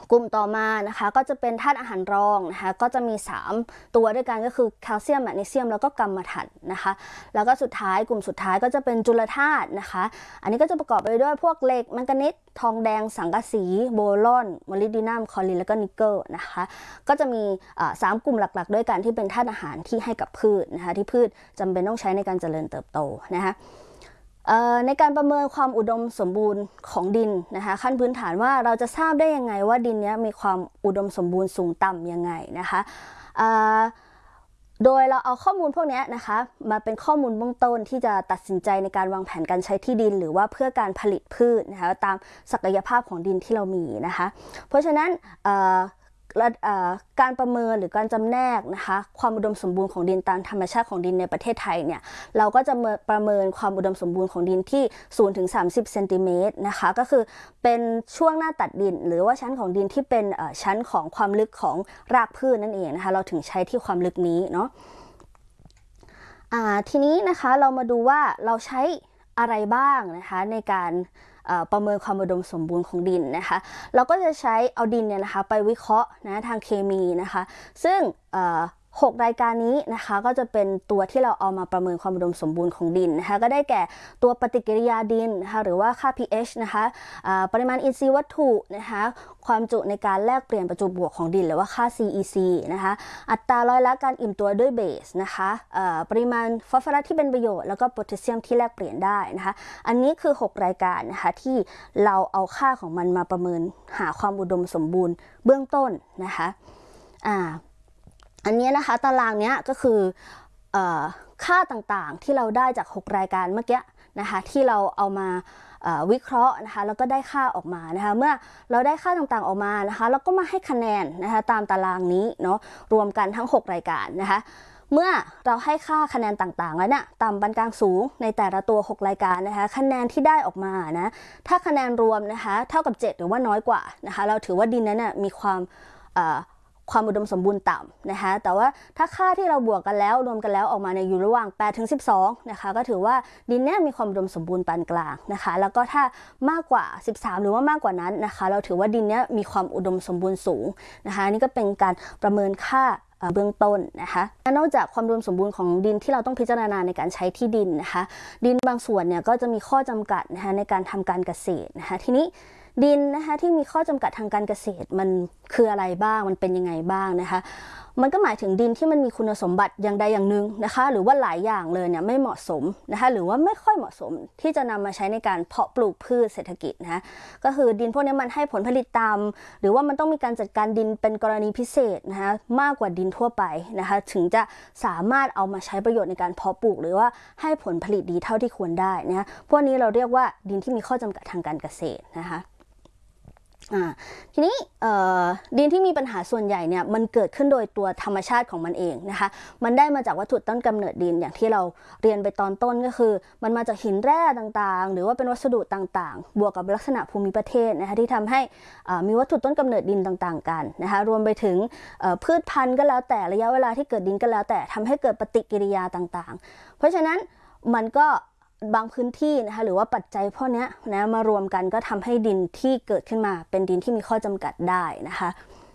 กลุ่มต่อมานะคะก็จะเป็นธาตุอาหารรองนะคะก็จะมี3ตัวด้วยกันก็คือแคลเซียมแมกนีเซียมแล้วก็กัมมันถันนะคะแล้วก็สุดท้ายกลุ่มสุดท้ายก็จะเป็นจุลธาตุนะคะอันนี้ก็จะประกอบไปด้วยพวกเหล็กแมงกานีสทองแดงสังกะสีโบรอนโมลิบดีนัมคลอรีนแล้วก็นิกเกิลนะคะก็จะมี3กลุ่มหลักๆด้วยกันที่เป็นธาตุอาหารที่ให้กับพืชนะคะที่พืชจำเป็นต้องใช้ในการเจริญเติบโตนะคะในการประเมินความอุดมสมบูรณ์ของดินนะคะขั้นพื้นฐานว่าเราจะทราบได้ยังไงว่าดินนี้มีความอุดมสมบูรณ์สูงต่ำยังไงนะคะโดยเราเอาข้อมูลพวกนี้นะคะมาเป็นข้อมูลเบื้องต้นที่จะตัดสินใจในการวางแผนการใช้ที่ดินหรือว่าเพื่อการผลิตพืชนะคะตามศักยภาพของดินที่เรามีนะคะเพราะฉะนั้นการประเมินหรือการจำแนกนะคะความอุดมสมบูรณ์ของดินตามธรรมชาติของดินในประเทศไทยเนี่ยเราก็จะประเมินความอุดมสมบูรณ์ของดินที่0 ถึง 30 เซนติเมตรนะคะก็คือเป็นช่วงหน้าตัดดินหรือว่าชั้นของดินที่เป็นชั้นของความลึกของรากพืชนั่นเองนะคะเราถึงใช้ที่ความลึกนี้เนาะทีนี้นะคะเรามาดูว่าเราใช้อะไรบ้างนะคะในการประเมินความอุดมสมบูรณ์ของดินนะคะเราก็จะใช้เอาดินเนี่ยนะคะไปวิเคราะห์นะทางเคมีนะคะซึ่ง6 รายการนี้นะคะก็จะเป็นตัวที่เราเอามาประเมินความอุดมสมบูรณ์ของดินนะคะก็ได้แก่ตัวปฏิกิริยาดินนะคะหรือว่าค่า pH นะคะปริมาณอินทรีย์วัตถุนะคะความจุในการแลกเปลี่ยนประจุบวกของดินหรือว่าค่า CEC นะคะอัตราร้อยละการอิ่มตัวด้วยเบสนะคะปริมาณฟอสฟอรัสที่เป็นประโยชน์แล้วก็โพแทสเซียมที่แลกเปลี่ยนได้นะคะอันนี้คือ6 รายการนะคะที่เราเอาค่าของมันมาประเมินหาความอุดมสมบูรณ์เบื้องต้นนะคะอันนี้นะคะตารางนี้ก็คือค่าต่างๆที่เราได้จาก6 รายการเมื่อกี้นะคะที่เราเอามาวิเคราะห์นะคะแล้วก็ได้ค่าออกมานะคะเมื่อเราได้ค่าต่างๆออกมานะคะเราก็มาให้คะแนนนะคะตามตารางนี้เนาะรวมกันทั้ง6 รายการนะคะเมื่อเราให้ค่าคะแนนต่างๆแล้วเนี่ยต่ำปานกลางสูงในแต่ละตัว6 รายการนะคะคะแนนที่ได้ออกมานะถ้าคะแนนรวมนะคะเท่ากับ7หรือว่าน้อยกว่านะคะเราถือว่าดินนั้นน่ะมีความอุดมสมบูรณ์ต่ำนะคะแต่ว่าถ้าค่าที่เราบวกกันแล้วรวมกันแล้วออกมาในอยู่ระหว่าง8 ถึง 12นะคะก็ถือว่าดินเนี่ยมีความอุดมสมบูรณ์ปานกลางนะคะแล้วก็ถ้ามากกว่า13หรือว่ามากกว่านั้นนะคะเราถือว่าดินเนี่ยมีความอุดมสมบูรณ์สูงนะคะนี่ก็เป็นการประเมินค่าเบื้องต้นนะคะนอกจากความอุดมสมบูรณ์ของดินที่เราต้องพิจารณาในการใช้ที่ดินนะคะดินบางส่วนเนี่ยก็จะมีข้อจำกัดนะคะในการทำการเกษตรนะคะทีนี้ดินนะคะที่มีข้อจำกัดทางการเกษตรมันคืออะไรบ้างมันเป็นยังไงบ้างนะคะมันก็หมายถึงดินที่มันมีคุณสมบัติอย่างใดอย่างหนึ่งนะคะหรือว่าหลายอย่างเลยเนี่ยไม่เหมาะสมนะคะหรือว่าไม่ค่อยเหมาะสมที่จะนำมาใช้ในการเพาะปลูกพืชเศรษฐกิจนะคะก็คือดินพวกนี้มันให้ผลผลิตต่ำหรือว่ามันต้องมีการจัดการดินเป็นกรณีพิเศษนะคะมากกว่าดินทั่วไปนะคะถึงจะสามารถเอามาใช้ประโยชน์ในการเพาะปลูกหรือว่าให้ผลผลิตดีเท่าที่ควรได้นะคะพวกนี้เราเรียกว่าดินที่มีข้อจำกัดทางการเกษตรนะคะทีนี้ดินที่มีปัญหาส่วนใหญ่เนี่ยมันเกิดขึ้นโดยตัวธรรมชาติของมันเองนะคะมันได้มาจากวัตถุต้นกำเนิดดินอย่างที่เราเรียนไปตอนต้นก็คือมันมาจากหินแร่ต่างๆหรือว่าเป็นวัสดุต่างๆบวกกับลักษณะภูมิประเทศนะคะที่ทำให้มีวัตถุต้นกำเนิดดินต่างๆกันนะคะรวมไปถึงพืชพันธุ์ก็แล้วแต่ระยะเวลาที่เกิดดินก็แล้วแต่ทำให้เกิดปฏิกิริยาต่างๆเพราะฉะนั้นมันก็บางพื้นที่นะคะหรือว่าปัจจัยพวกนี้นะมารวมกันก็ทำให้ดินที่เกิดขึ้นมาเป็นดินที่มีข้อจำกัดได้นะคะ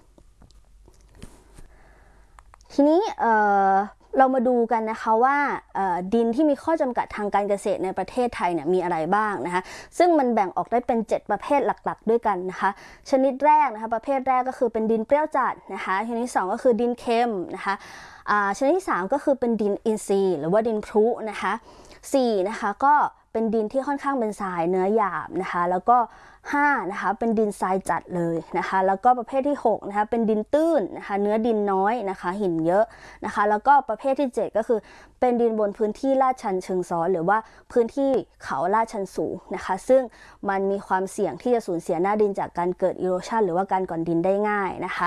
ทีนี้เรามาดูกันนะคะว่าดินที่มีข้อจำกัดทางการเกษตรในประเทศไทยเนี่ยมีอะไรบ้างนะคะซึ่งมันแบ่งออกได้เป็น7 ประเภทหลักๆด้วยกันนะคะชนิดแรกนะคะประเภทแรกก็คือเป็นดินเปรี้ยวจัดนะคะชนิดที่2ก็คือดินเค็มนะคะชนิดที่3ก็คือเป็นดินอินทรีย์หรือว่าดินพรุนะคะ4นะคะก็เป็นดินที่ค่อนข้างเป็นทรายเนื้อหยาบนะคะแล้วก็5นะคะเป็นดินทรายจัดเลยนะคะแล้วก็ประเภทที่6นะคะเป็นดินตื้นนะคะเนื้อดินน้อยนะคะหินเยอะนะคะแล้วก็ประเภทที่7ก็คือเป็นดินบนพื้นที่ลาดชันเชิงซ้อนหรือว่าพื้นที่เขาลาดชันสูงนะคะซึ่งมันมีความเสี่ยงที่จะสูญเสียหน้าดินจากการเกิดอีโรชันหรือว่าการก่อนดินได้ง่ายนะคะ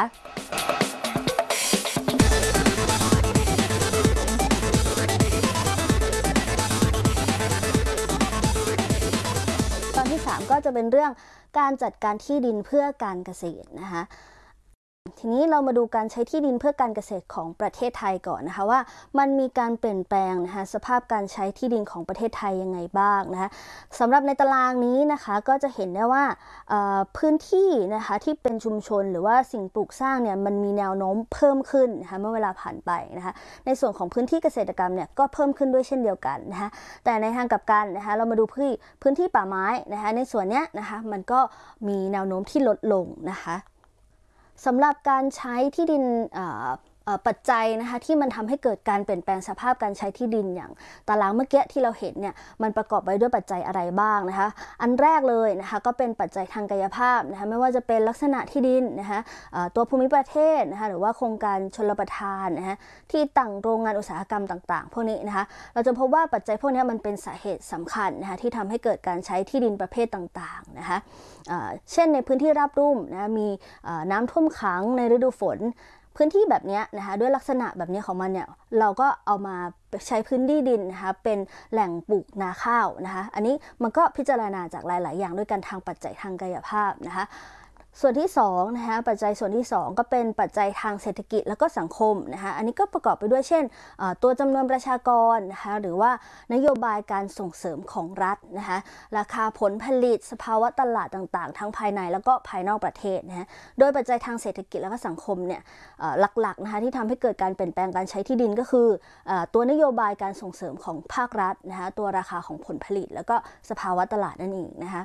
ก็จะเป็นเรื่องการจัดการที่ดินเพื่อการเกษตรนะคะทีนี้เรามาดูการใช้ที่ดินเพื่อการเกษตรของประเทศไทยก่อนนะคะว่ามันมีการเปลี่ยนแปลงนะคะสภาพการใช้ที่ดินของประเทศไทยยังไงบ้างนะคะสำหรับในตารางนี้นะคะก็จะเห็นได้ว่าพื้นที่นะคะที่เป็นชุมชนหรือว่าสิ่งปลูกสร้างเนี่ยมันมีแนวโน้มเพิ่มขึ้นนะคะเมื่อเวลาผ่านไปนะคะในส่วนของพื้นที่เกษตรกรรมเนี่ยก็เพิ่มขึ้นด้วยเช่นเดียวกันนะคะแต่ในทางกลับกันนะคะเรามาดูพื้นที่ป่าไม้นะคะในส่วนเนี้ยนะคะมันก็มีแนวโน้มที่ลดลงนะคะสำหรับการใช้ที่ดินปัจจัยนะคะที่มันทำให้เกิดการเปลี่ยนแปลงสภาพการใช้ที่ดินอย่างตารางเมื่อกี้ที่เราเห็นเนี่ยมันประกอบไปด้วยปัจจัยอะไรบ้างนะคะอันแรกเลยนะคะก็เป็นปัจจัยทางกายภาพนะคะไม่ว่าจะเป็นลักษณะที่ดินนะคะตัวภูมิประเทศนะคะหรือว่าโครงการชลประทานนะคะที่ตั้งโรงงานอุตสาหกรรมต่างๆพวกนี้นะคะเราจะพบว่าปัจจัยพวกนี้มันเป็นสาเหตุสำคัญนะคะที่ทำให้เกิดการใช้ที่ดินประเภทต่างๆนะคะเช่นในพื้นที่ราบลุ่มนะมีน้ำท่วมขังในฤดูฝนพื้นที่แบบนี้นะคะด้วยลักษณะแบบนี้ของมันเนี่ยเราก็เอามาใช้พื้นที่ดินนะคะเป็นแหล่งปลูกนาข้าวนะคะอันนี้มันก็พิจารณาจากหลายๆอย่างด้วยกันทางปัจจัยทางกายภาพนะคะส่วนที่2นะคะปัจจัยส่วนที่2ก็เป็นปัจจัยทางเศรษฐกิจแล้วก็สังคมนะคะอันนี้ก็ประกอบไปด้วยเช่นตัวจำนวนประชากรนะคะหรือว่านโยบายการส่งเสริมของรัฐนะคะราคาผลผลิตสภาวะตลาดต่างๆทั้งภายในแล้วก็ภายนอกประเทศนะคะโดยปัจจัยทางเศรษฐกิจแล้วก็สังคมเนี่ยหลักๆนะคะที่ทำให้เกิดการเปลี่ยนแปลงการใช้ที่ดินก็คือตัวนโยบายการส่งเสริมของภาครัฐนะคะตัวราคาของผลผลิตแล้วก็สภาวะตลาดนั่นเองนะคะ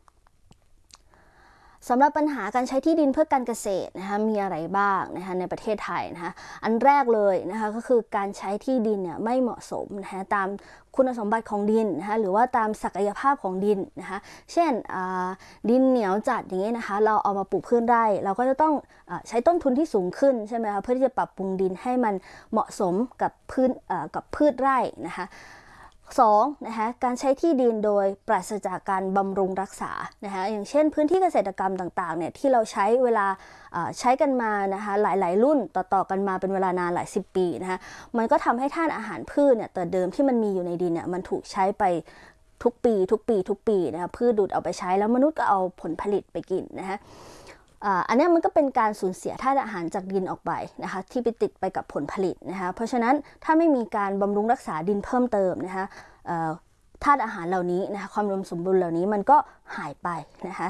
สำหรับปัญหาการใช้ที่ดินเพื่อการเกษตรนะคะมีอะไรบ้างนะคะในประเทศไทยนะคะอันแรกเลยนะคะก็คือการใช้ที่ดินเนี่ยไม่เหมาะสมนะคะตามคุณสมบัติของดินนะคะหรือว่าตามศักยภาพของดินนะคะเช่นดินเหนียวจัดอย่างนี้นะคะเราเอามาปลูกพืชไร่เราก็จะต้องใช้ต้นทุนที่สูงขึ้นใช่ไหมคะเพื่อที่จะปรับปรุงดินให้มันเหมาะสมกับพืชไร่นะคะ2นะคะการใช้ที่ดินโดยปราศจากการบำรุงรักษานะคะอย่างเช่นพื้นที่เกษตรกรรมต่างๆเนี่ยที่เราใช้เวลาใช้กันมานะคะหลายๆรุ่นต่อๆกันมาเป็นเวลานานหลาย10 ปีนะคะมันก็ทำให้ธาตุอาหารพืชเนี่ยแต่เดิมที่มันมีอยู่ในดินเนี่ยมันถูกใช้ไปทุกปีนะคะพืชดูดเอาไปใช้แล้วมนุษย์ก็เอาผลผลิตไปกินนะคะอันนี้มันก็เป็นการสูญเสียธาตุอาหารจากดินออกไปนะคะที่ไปติดไปกับผลผลิตนะคะเพราะฉะนั้นถ้าไม่มีการบำรุงรักษาดินเพิ่มเติมนะคะธาตุอาหารเหล่านี้นะคะความอุดมสมบูรณ์เหล่านี้มันก็หายไปนะคะ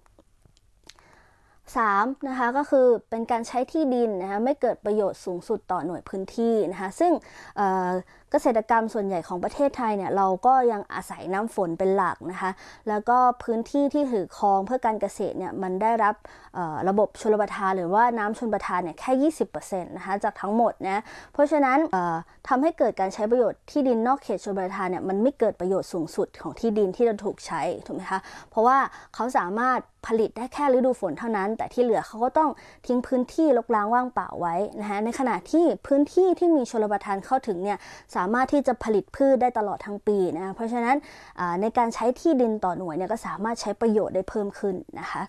3นะคะก็คือเป็นการใช้ที่ดินนะคะไม่เกิดประโยชน์สูงสุดต่อหน่วยพื้นที่นะคะซึ่งเกษตรกรรมส่วนใหญ่ของประเทศไทยเนี่ยเราก็ยังอาศัยน้ำฝนเป็นหลักนะคะแล้วก็พื้นที่ที่ถือครองเพื่อการเกษตรเนี่ยมันได้รับระบบชลประทานหรือว่าน้ำชลประทานเนี่ยแค่ 20% นะคะจากทั้งหมดนะเพราะฉะนั้นทำให้เกิดการใช้ประโยชน์ที่ดินนอกเขตชลประทานเนี่ยมันไม่เกิดประโยชน์สูงสุดของที่ดินที่จะถูกใช้ถูกไหมคะเพราะว่าเขาสามารถผลิตได้แค่ฤดูฝนเท่านั้นแต่ที่เหลือเขาก็ต้องทิ้งพื้นที่รกร้างว่างเปล่าไว้นะคะในขณะที่พื้นที่ที่มีชลประทานเข้าถึงเนี่ยสามารถที่จะผลิตพืชได้ตลอดทั้งปีนะเพราะฉะนั้นในการใช้ที่ดินต่อหน่วยเนี่ยก็สามารถใช้ประโยชน์ได้เพิ่มขึ้นนะคะ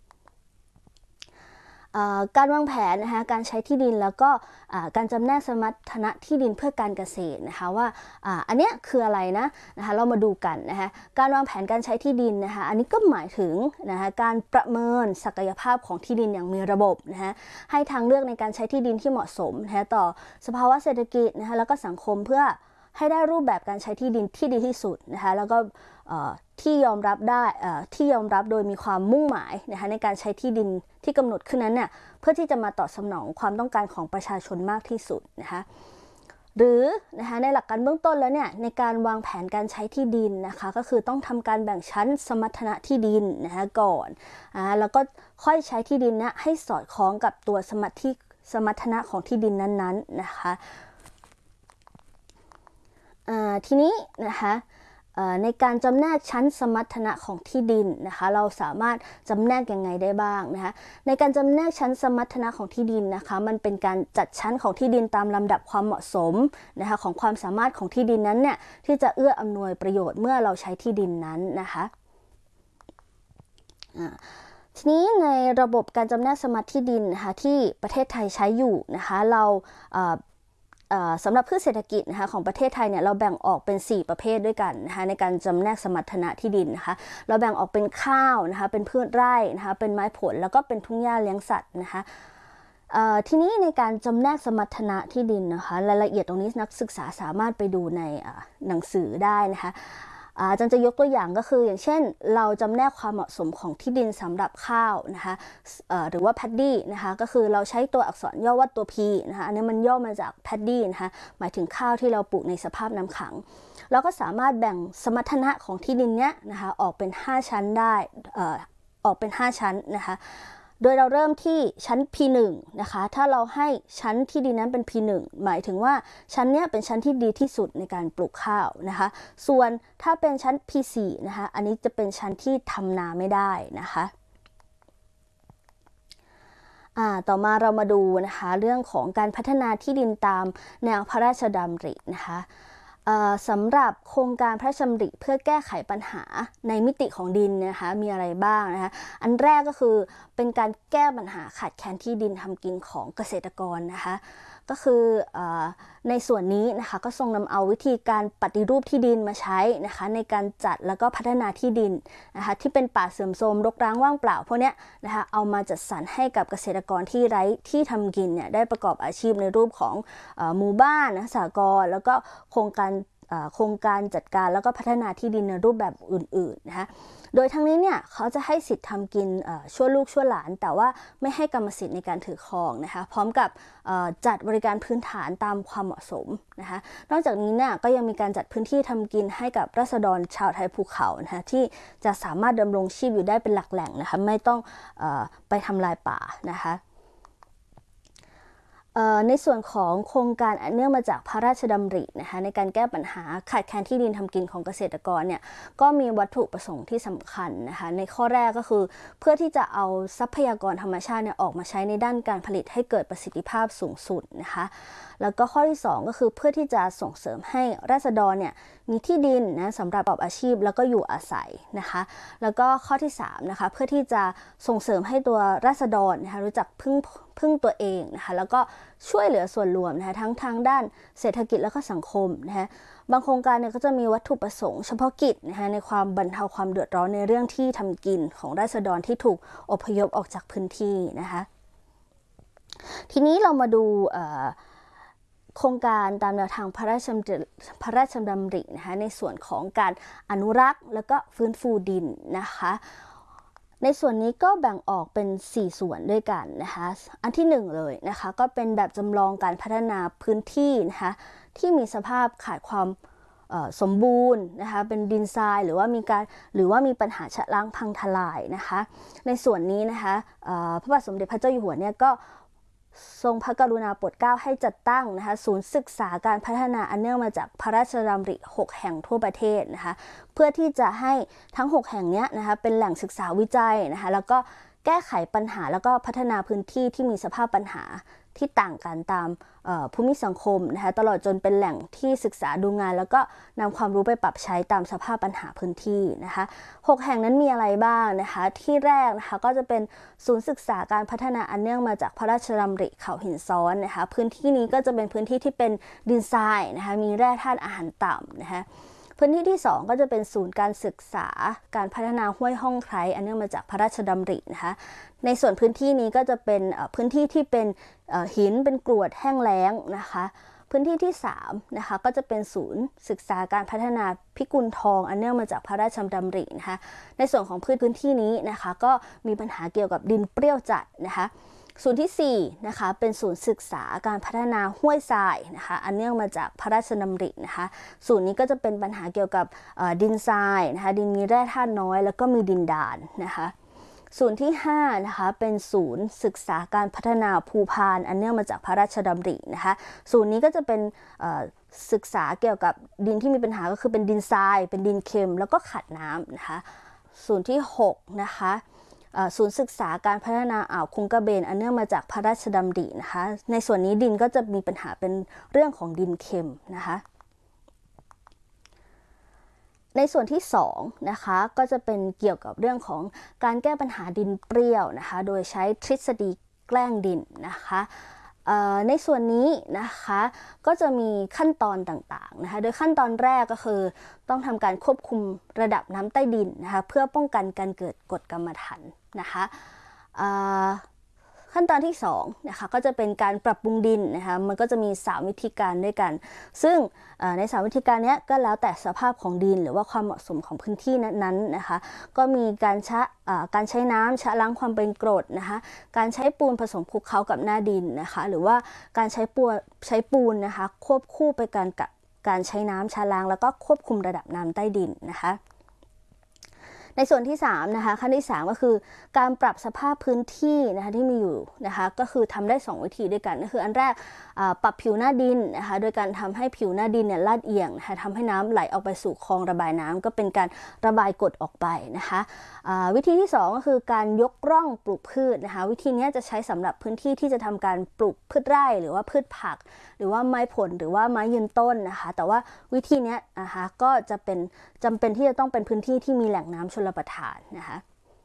การวางแผนนะคะการใช้ที่ดินแล้วก็การจำแนกสมรรถนะที่ดินเพื่อการเกษตรนะคะว่าอันเนี้ยคืออะไรนะคะเรามาดูกันนะคะการวางแผนการใช้ที่ดินนะคะอันนี้ก็หมายถึงนะคะการประเมินศักยภาพของที่ดินอย่างมีระบบนะคะให้ทางเลือกในการใช้ที่ดินที่เหมาะสมนะคะต่อสภาวะเศรษฐกิจนะคะแล้วก็สังคมเพื่อให้ได้รูปแบบการใช้ที่ดินที่ดีที่สุดนะคะแล้วก็ที่ยอมรับได้ที่ยอมรับโดยมีความมุ่งหมายนะคะในการใช้ที่ดินที่กำหนดขึ้นนั้นเนี่ยเพื่อที่จะมาตอบสนองความต้องการของประชาชนมากที่สุดนะคะหรือนะคะในหลักการเบื้องต้นแล้วเนี่ยในการวางแผนการใช้ที่ดินนะคะก็คือต้องทำการแบ่งชั้นสมรรถนะที่ดินนะคะก่อนแล้วก็ค่อยใช้ที่ดินนะให้สอดคล้องกับตัวสมรรถนะของที่ดินนั้นๆนะคะทีนี้นะคะในการจำแนกชั้นสมรรถนะของที่ดินนะคะเราสามารถจำแนกยังไงได้บ้างนะคะในการจำแนกชั้นสมรรถนะของที่ดินนะคะมันเป็นการจัดชั้นของที่ดินตามลำดับความเหมาะสมนะคะของความสามารถของที่ดินนั้นเนี่ยที่จะเอื้ออำนวยประโยชน์เมื่อเราใช้ที่ดินนั้นนะคะทีนี้ในระบบการจำแนกสมรรถที่ดินนะคะที่ประเทศไทยใช้อยู่นะคะเราสำหรับพืชเศรษฐกิจนะคะของประเทศไทยเนี่ยเราแบ่งออกเป็น4ประเภทด้วยกันนะคะในการจำแนกสมรรถนะที่ดินนะคะเราแบ่งออกเป็นข้าวนะคะเป็นพืชไร่นะคะเป็นไม้ผลแล้วก็เป็นทุ่งหญ้าเลี้ยงสัตว์นะคะทีนี้ในการจำแนกสมรรถนะที่ดินนะคะรายละเอียดตรงนี้นักศึกษาสามารถไปดูในหนังสือได้นะคะอาจารย์จะยกตัวอย่างก็คืออย่างเช่นเราจำแนกความเหมาะสมของที่ดินสำหรับข้าวนะคะหรือว่าแพดดี้นะคะก็คือเราใช้ตัวอักษรย่อว่าตัว P นะคะอันนี้มันย่อมาจากแพดดี้นะคะหมายถึงข้าวที่เราปลูกในสภาพน้ำขังเราก็สามารถแบ่งสมรรถนะของที่ดินเนี้ยนะคะออกเป็น5ชั้นได้ออกเป็น5ชั้นนะคะโดยเราเริ่มที่ชั้น P1 นะคะถ้าเราให้ชั้นที่ดินนั้นเป็น P1 หมายถึงว่าชั้นนี้เป็นชั้นที่ดีที่สุดในการปลูกข้าวนะคะส่วนถ้าเป็นชั้น P4 นะคะอันนี้จะเป็นชั้นที่ทำนาไม่ได้นะคะต่อมาเรามาดูนะคะเรื่องของการพัฒนาที่ดินตามแนวพระราชดำรินะคะสำหรับโครงการพระราชดำริเพื่อแก้ไขปัญหาในมิติของดินนะคะมีอะไรบ้างนะคะอันแรกก็คือเป็นการแก้ปัญหาขาดแคลนที่ดินทำกินของเกษตรกรนะคะก็คือในส่วนนี้นะคะก็ทรงนำเอาวิธีการปฏิรูปที่ดินมาใช้นะคะในการจัดแล้วก็พัฒนาที่ดินนะคะที่เป็นป่าเสื่อมโทรมรกร้างว่างเปล่าพวกนี้นะคะเอามาจัดสรรให้กับเกษตรกรที่ไร้ที่ทำกินเนี่ยได้ประกอบอาชีพในรูปของหมู่บ้านสหกรณ์แล้วก็โครงการจัดการแล้วก็พัฒนาที่ดินในรูปแบบอื่นๆนะคะโดยทั้งนี้เนี่ยเขาจะให้สิทธิ์ทำกินชั่วลูกชั่วหลานแต่ว่าไม่ให้กรรมสิทธิ์ในการถือครองนะคะพร้อมกับจัดบริการพื้นฐานตามความเหมาะสมนะคะนอกจากนี้เนี่ยก็ยังมีการจัดพื้นที่ทำกินให้กับราษฎรชาวไทยภูเขานะคะที่จะสามารถดำรงชีพอยู่ได้เป็นหลักแหล่งนะคะไม่ต้องไปทำลายป่านะคะในส่วนของโครงการอันเนื่องมาจากพระราชดำรินะคะในการแก้ปัญหาขาดแคลนที่ดินทำกินของเกษตรกรเนี่ยก็มีวัตถุประสงค์ที่สำคัญนะคะในข้อแรกก็คือเพื่อที่จะเอาทรัพยากรธรรมชาติเนี่ยออกมาใช้ในด้านการผลิตให้เกิดประสิทธิภาพสูงสุดนะคะแล้วก็ข้อที่2ก็คือเพื่อที่จะส่งเสริมให้ราษฎรเนี่ยมีที่ดินนะสำหรับประกอบอาชีพแล้วก็อยู่อาศัยนะคะแล้วก็ข้อที่3นะคะเพื่อที่จะส่งเสริมให้ตัวราษฎรนะคะรู้จักพึ่งตัวเองนะคะแล้วก็ช่วยเหลือส่วนรวมนะคะทั้งทางด้านเศรษฐกิจแล้วก็สังคมนะคะบางโครงการเนี่ยก็จะมีวัตถุประสงค์เฉพาะกิจนะคะในความบรรเทาความเดือดร้อนในเรื่องที่ทำกินของราษฎรที่ถูกอพยพออกจากพื้นที่นะคะทีนี้เรามาดูโครงการตามแนวทางพระราชดำรินะคะในส่วนของการอนุรักษ์แล้วก็ฟื้นฟูดินนะคะในส่วนนี้ก็แบ่งออกเป็น4ส่วนด้วยกันนะคะอันที่1เลยนะคะก็เป็นแบบจำลองการพัฒนาพื้นที่นะคะที่มีสภาพขาดความสมบูรณ์นะคะเป็นดินทรายหรือว่ามีปัญหาชะล้างพังทลายนะคะในส่วนนี้นะคะพระบาทสมเด็จพระเจ้าอยู่หัวเนี่ยก็ทรงพระกรุณาโปรดเกล้าให้จัดตั้งนะคะศูนย์ศึกษาการพัฒนาอันเนื่องมาจากพระราชดำริ6แห่งทั่วประเทศนะคะเพื่อที่จะให้ทั้ง6แห่งนี้นะคะเป็นแหล่งศึกษาวิจัยนะคะแล้วก็แก้ไขปัญหาแล้วก็พัฒนาพื้นที่ที่มีสภาพปัญหาที่ต่างกันตามภูมิสังคมนะคะตลอดจนเป็นแหล่งที่ศึกษาดูงานแล้วก็นำความรู้ไปปรับใช้ตามสภาพปัญหาพื้นที่นะคะ6แห่งนั้นมีอะไรบ้างนะคะที่แรกนะคะก็จะเป็นศูนย์ศึกษาการพัฒนาอันเนื่องมาจากพระราชดำริเขาหินซ้อนนะคะพื้นที่นี้ก็จะเป็นพื้นที่ที่เป็นดินทรายนะคะมีแร่ธาตุอาหารต่ำนะคะพื้นที่ที่2ก็จะเป็นศูนย์การศึกษาการพัฒนาห้วยห้องไคร้อันเนื่องมาจากพระราชดำรินะคะในส่วนพื้นที่นี้ก็จะเป็นพื้นที่ที่เป็นหินเป็นกรวดแห้งแล้งนะคะพื้นที่ที่3นะคะก็จะเป็นศูนย์ศึกษาการพัฒนาพิกุลทองอันเนื่องมาจากพระราชดำรินะคะในส่วนของพื้นที่นี้นะคะก็มีปัญหาเกี่ยวกับดินเปรี้ยวจัดนะคะศูนย์ที่4นะคะเป็นศูนย์ศึกษาการพัฒนาห้วยทรายนะคะอันเนื่องมาจากพระราชดำรินะคะศูนย์นี้ก็จะเป็นปัญหาเกี่ยวกับดินทรายนะคะดินมีแร่ธาตุน้อยแล้วก็มีดินดานนะคะศูนย์ที่5นะคะเป็นศูนย์ศึกษาการพัฒนาภูพานอันเนื่องมาจากพระราชดำรินะคะศูนย์นี้ก็จะเป็นศึกษาเกี่ยวกับดินที่มีปัญหาก็คือเป็นดินทรายเป็นดินเค็มแล้วก็ขาดน้ำนะคะศูนย์ที่6นะคะศูนย์ศึกษาการพัฒนาอ่าวคุ้งกระเบนอันเนื่องมาจากพระราชดำรินะคะในส่วนนี้ดินก็จะมีปัญหาเป็นเรื่องของดินเค็มนะคะในส่วนที่2นะคะก็จะเป็นเกี่ยวกับเรื่องของการแก้ปัญหาดินเปรี้ยวนะคะโดยใช้ทฤษฎีแกล้งดินนะคะในส่วนนี้นะคะก็จะมีขั้นตอนต่างๆนะคะโดยขั้นตอนแรกก็คือต้องทำการควบคุมระดับน้ำใต้ดินนะคะเพื่อป้องกันการเกิดกรดกัมมันถันนะคะขั้ขั้นตอนที่2นะคะก็จะเป็นการปรับปรุงดินนะคะมันก็จะมี3วิธีการด้วยกันซึ่งใน3วิธีการนี้ก็แล้วแต่สภาพของดินหรือว่าความเหมาะสมของพื้นที่นั้นๆนะคะก็มีการใช้น้ำชะล้างความเป็นกรดนะคะการใช้ปูนผสมคลุกเคล้ากับหน้าดินนะคะหรือว่าการใช้ปูนนะคะควบคู่ไปกันกับการใช้น้ำชะล้างแล้วก็ควบคุมระดับน้ำใต้ดินนะคะในส่วนที่3นะคะขั้นที่3ก็คือการปรับสภาพพื้นที่นะคะที่มีอยู่นะคะก็คือทำได้2วิธีด้วยกันก็คืออันแรกปรับผิวหน้าดินนะคะโดยการทำให้ผิวหน้าดินเนี่ยลาดเอียงนะคะทำให้น้ำไหลออกไปสู่คลองระบายน้ำก็เป็นการระบายกรดออกไปนะคะวิธีที่2ก็คือการยกร่องปลูกพืชนะคะวิธีนี้จะใช้สำหรับพื้นที่ที่จะทำการปลูกพืชไร่หรือว่าพืชผักหรือว่าไม้ผลหรือว่าไม้ยืนต้นนะคะแต่ว่าวิธีนี้นะคะก็จะเป็นจำเป็นที่จะต้องเป็นพื้นที่ที่มีแหล่งน้ำชลประทานนะคะ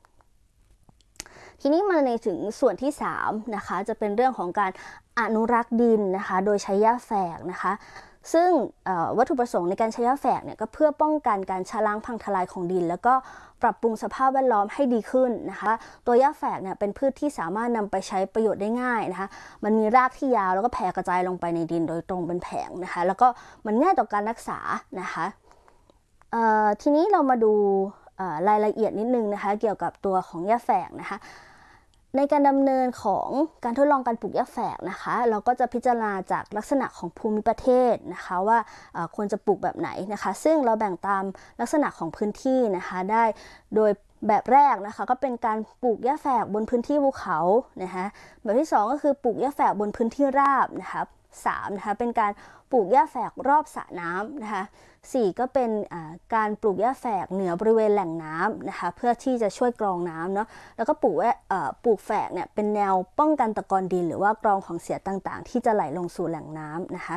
ทีนี้มาในถึงส่วนที่3นะคะจะเป็นเรื่องของการอนุรักษ์ดินนะคะโดยใช้หญ้าแฝกนะคะซึ่งวัตถุประสงค์ในการใช้หญ้าแฝกเนี่ยก็เพื่อป้องกันการชะล้างพังทลายของดินแล้วก็ปรับปรุงสภาพแวดล้อมให้ดีขึ้นนะคะตัวหญ้าแฝกเนี่ยเป็นพืชที่สามารถนำไปใช้ประโยชน์ได้ง่ายนะคะมันมีรากที่ยาวแล้วก็แผ่กระจายลงไปในดินโดยตรงเป็นแผงนะคะแล้วก็มันง่ายต่อการรักษานะคะทีนี้เรามาดูรายละเอียดนิดนึงนะคะเกี่ยวกับตัวของหญ้าแฝกนะคะในการดำเนินของการทดลองการปลูกหญ้าแฝกนะคะเราก็จะพิจารณาจากลักษณะของภูมิประเทศนะคะว่าควรจะปลูกแบบไหนนะคะซึ่งเราแบ่งตามลักษณะของพื้นที่นะคะได้โดยแบบแรกนะคะก็เป็นการปลูกหญ้าแฝกบนพื้นที่ภูเขานะคะแบบที่2ก็คือปลูกหญ้าแฝกบนพื้นที่ราบนะคะ3นะคะเป็นการปลูกหญ้าแฝกรอบสระน้ำนะคะ4ก็เป็นการปลูกหญ้าแฝกเหนือบริเวณแหล่งน้ำนะคะเพื่อที่จะช่วยกรองน้ำเนาะแล้วก็ปลูกแฝกเนี่ยเป็นแนวป้องกันตะกอนดินหรือว่ากรองของเสียต่างๆที่จะไหลลงสู่แหล่งน้ำนะคะ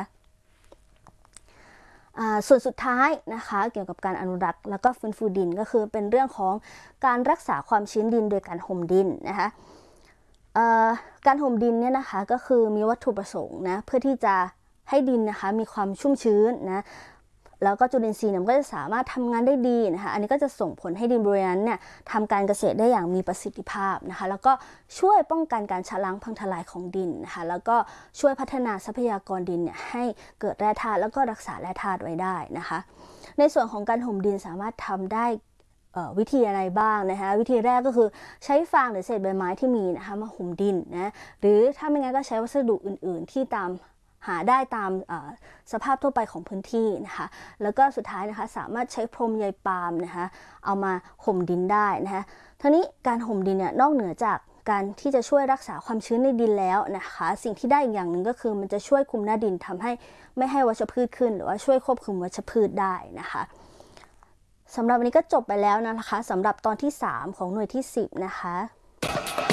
ส่วนสุดท้ายนะคะเกี่ยวกับการอนุรักษ์แล้วก็ฟื้นฟูดินก็คือเป็นเรื่องของการรักษาความชื้นดินโดยการห่มดินนะคะการห่มดินเนี่ยนะคะก็คือมีวัตถุประสงค์นะเพื่อที่จะให้ดินนะคะมีความชุ่มชื้นนะแล้วก็จุลินทรีย์เนี่ยก็จะสามารถทำงานได้ดีนะคะอันนี้ก็จะส่งผลให้ดินบริเวณนั้นเนี่ยทำการเกษตรได้อย่างมีประสิทธิภาพนะคะแล้วก็ช่วยป้องกันการชะล้างพังทลายของดินนะคะแล้วก็ช่วยพัฒนาทรัพยากรดินเนี่ยให้เกิดแร่ธาตุแล้วก็รักษาแร่ธาตุไว้ได้นะคะในส่วนของการห่มดินสามารถทำได้วิธีอะไรบ้างนะคะวิธีแรกก็คือใช้ฟางหรือเศษใบไม้ที่มีนะคะมาห่มดินนะหรือถ้าไม่งั้นก็ใช้วัสดุอื่นๆที่หาได้ตามสภาพทั่วไปของพื้นที่นะคะแล้วก็สุดท้ายนะคะสามารถใช้พรมใยปาล์มนะคะเอามาห่มดินได้นะคะทั้งนี้การห่มดินเนี่ยนอกเหนือจากการที่จะช่วยรักษาความชื้นในดินแล้วนะคะสิ่งที่ได้อีกอย่างหนึ่งก็คือมันจะช่วยคุมหน้าดินทำให้ไม่ให้วัชพืชขึ้นหรือว่าช่วยควบคุมวัชพืชได้นะคะสำหรับวันนี้ก็จบไปแล้วนะคะสำหรับตอนที่3ของหน่วยที่10นะคะ